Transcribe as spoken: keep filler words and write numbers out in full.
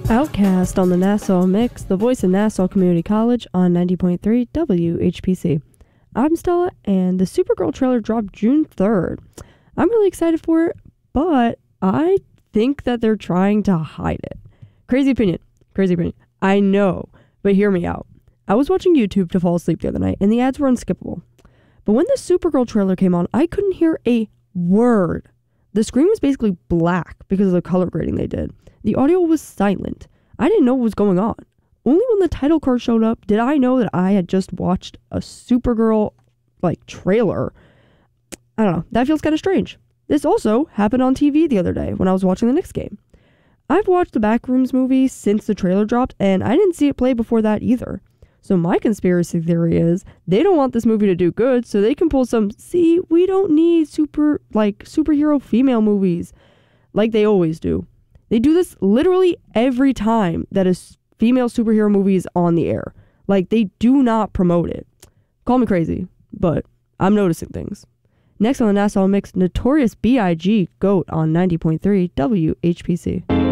Outcast on the Nassau Mix, the voice of Nassau Community College on ninety point three W H P C. I'm Stella, and the Supergirl trailer dropped June third. I'm really excited for it, but I think that they're trying to hide it. Crazy opinion. Crazy opinion. I know, but hear me out. I was watching YouTube to fall asleep the other night, and the ads were unskippable. But when the Supergirl trailer came on, I couldn't hear a word. The screen was basically black because of the color grading they did. The audio was silent. I didn't know what was going on. Only when the title card showed up did I know that I had just watched a Supergirl, like, trailer. I don't know. That feels kind of strange. This also happened on T V the other day when I was watching the Knicks game. I've watched the Backrooms movie since the trailer dropped, and I didn't see it play before that either. So my conspiracy theory is they don't want this movie to do good, so they can pull some, see, we don't need super, like, superhero female movies like they always do. They do this literally every time that a female superhero movie is on the air. Like, they do not promote it. Call me crazy, but I'm noticing things. Next on the Nassau Mix, Notorious B I G GOAT on ninety point three W H P C.